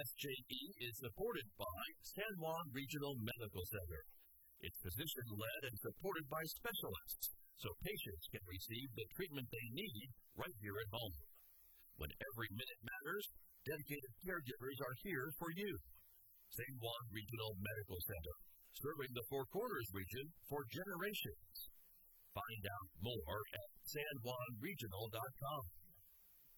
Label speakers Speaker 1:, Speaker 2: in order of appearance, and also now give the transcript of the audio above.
Speaker 1: SJE is supported by San Juan Regional Medical Center. It's physician-led and supported by specialists, so patients can receive the treatment they need right here at home. When every minute matters, dedicated caregivers are here for you. San Juan Regional Medical Center, serving the Four Corners region for generations. Find out more at sanjuanregional.com.